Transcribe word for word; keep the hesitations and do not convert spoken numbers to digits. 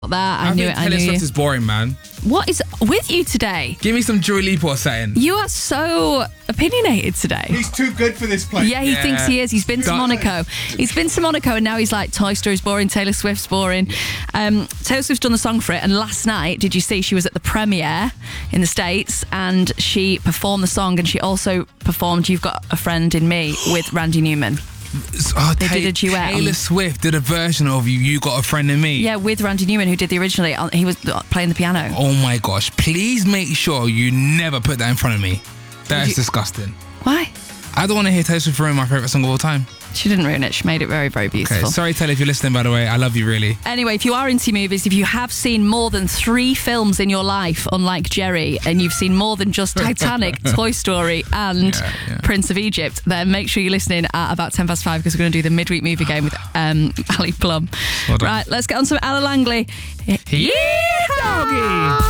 That I, I knew think it. I Taylor knew Swift you. is boring, man. What is with you today? Give me some Dua Lipa or something. You are so opinionated today. He's too good for this place. Yeah, he Yeah. thinks he is. He's been to Don't- Monaco. He's been to Monaco and now he's like, Toy Story's boring, Taylor Swift's boring. Um, Taylor Swift's done the song for it, and last night, did you see she was at the premiere in the States and she performed the song, and she also performed You've Got a Friend in Me with Randy Newman. Oh, They Ta- did a duet Taylor on- Swift did a version of You, You Got a Friend in Me. Yeah, with Randy Newman, who did the originally. He was playing the piano. Oh my gosh, please make sure you never put that in front of me. That is you- disgusting. Why? I don't want to hear Taylor Swift ruin my favourite song of all time. She didn't ruin it. She made it very, very Okay, beautiful. sorry Taylor if you're listening, by the way. I love you really. Anyway, if you are into movies, if you have seen more than three films in your life, unlike Jerry, and you've seen more than just Titanic, Toy Story, and Yeah, yeah. Prince of Egypt, then make sure you're listening at about ten past five because we're going to do the midweek movie game with um, Ali Plum. Well done. Right, let's get on to Ella Langley. Yeah, doggy.